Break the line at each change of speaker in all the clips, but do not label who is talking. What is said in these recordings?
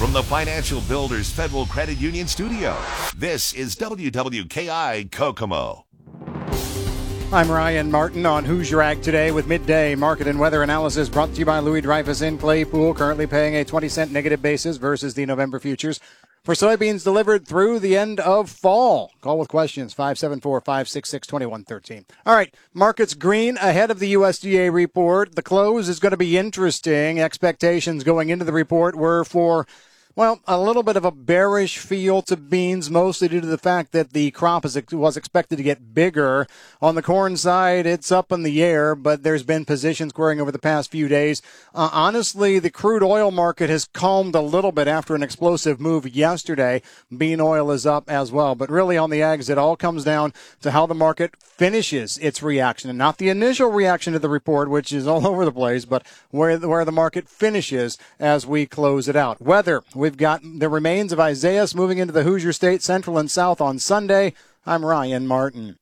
From the Financial Builders Federal Credit Union studio, this is WWKI Kokomo.
I'm Ryan Martin on Who's Your Ag Today with midday market and weather analysis brought to you by Louis Dreyfus in Claypool, currently paying a 20-cent negative basis versus the November futures for soybeans delivered through the end of fall. Call with questions, 574-566-2113. All right, markets green ahead of the USDA report. The close is going to be interesting. Expectations going into the report were for, well, a little bit of a bearish feel to beans, mostly due to the fact that the crop was expected to get bigger. On the corn side, it's up in the air, but there's been position squaring over the past few days. Honestly, the crude oil market has calmed a little bit after an explosive move yesterday. Bean oil is up as well. But really on the ags, it all comes down to how the market finishes its reaction, and not the initial reaction to the report, which is all over the place, but where the market finishes as we close it out. Weather. We've got the remains of Isaias moving into the Hoosier State, Central and South on Sunday. I'm Ryan Martin.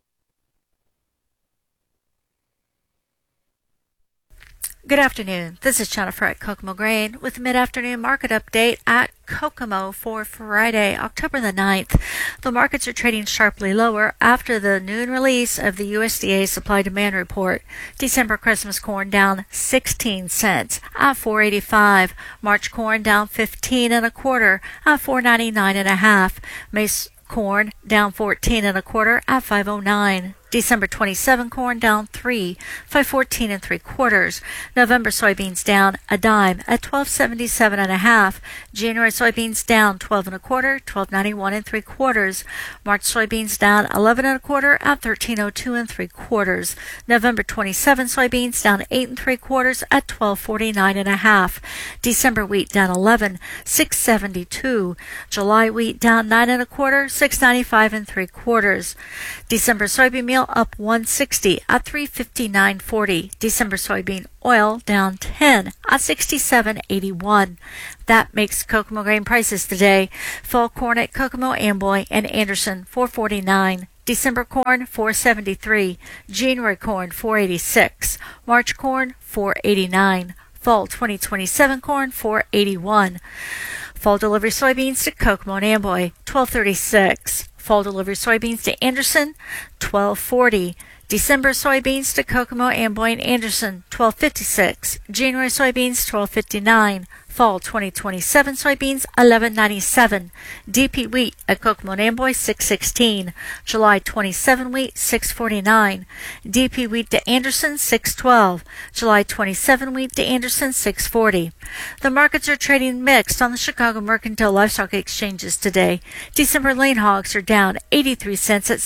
Good afternoon. This is Jennifer at Kokomo Grain with the mid-afternoon market update at Kokomo for Friday, October the 9th. The markets are trading sharply lower after the noon release of the USDA supply-demand report. December Christmas corn down 16 cents at $4.85. March corn down 15 1/4 at $4.99 1/2. May corn down 14 1/4 at $5.09. December 27 corn down 3, $5.14 3/4. November soybeans down a dime at $12.77 1/2. January soybeans down 12 1/4, $12.91 3/4. March soybeans down 11 1/4 at $13.02 3/4. November 27 soybeans down 8 3/4 at $12.49 1/2. December wheat down 11, $6.72. July wheat down 9 1/4, $6.95 3/4. December soybean meal up 160 at $3.59.40. December soybean oil down 10 at $67.81. That makes Kokomo grain prices today. Fall corn at Kokomo, Amboy, and Anderson $4.49. December corn $4.73. January corn $4.86. March corn $4.89. Fall 2027 corn $4.81. Fall delivery soybeans to Kokomo and Amboy $12.36. Fall delivery soybeans to Anderson, $12.40. December soybeans to Kokomo, Amboy, and Anderson, $12.56. January soybeans, $12.59. Fall 2027 soybeans, $11.97. DP wheat at Kokomo and Amboy, $6.16. July 27 wheat, $6.49. DP wheat to Anderson, $6.12. July 27 wheat to Anderson, $6.40. The markets are trading mixed on the Chicago Mercantile Livestock Exchanges today. December lean hogs are down 83 cents at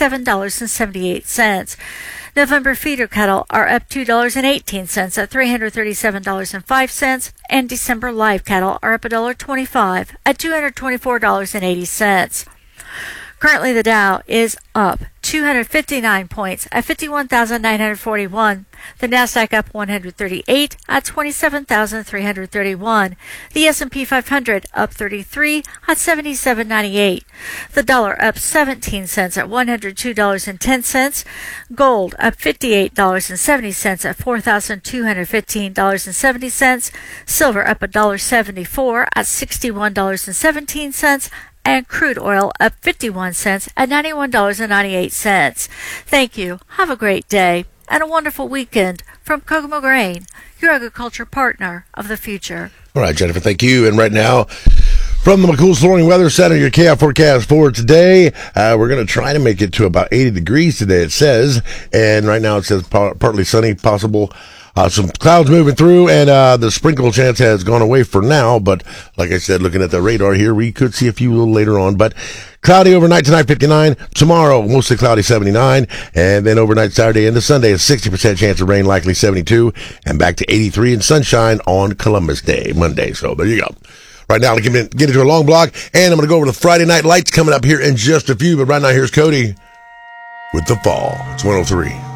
$67.78. November feeder cattle are up $2.18 at $337.05, and December live cattle are up $1.25 at $224.80. Currently, the Dow is up 259 points at 51,941. The Nasdaq up 138 at 27,331. The S&P 500 up 33 at 77.98. The dollar up 17 cents at $102.10. Gold up $58.70 at $4,215.70. Silver up $1.74 at $61.17. And crude oil up 51 cents at $91.98. Thank you. Have a great day and a wonderful weekend from Kokomo Grain, your agriculture partner of the future.
All right, Jennifer, thank you. And right now, from the McCool's Flooring Weather Center, your KI forecast for today, we're going to try to make it to about 80 degrees today, it says. And right now it says partly sunny, possible some clouds moving through, and the sprinkle chance has gone away for now. But like I said, looking at the radar here, we could see a few a little later on. But cloudy overnight tonight, 59. Tomorrow, mostly cloudy, 79. And then overnight Saturday into Sunday, a 60% chance of rain, likely 72. And back to 83 and sunshine on Columbus Day, Monday. So there you go. Right now, I'll get into a long block, and I'm going to go over the Friday Night Lights coming up here in just a few. But right now, here's Cody with The Fall. It's 103.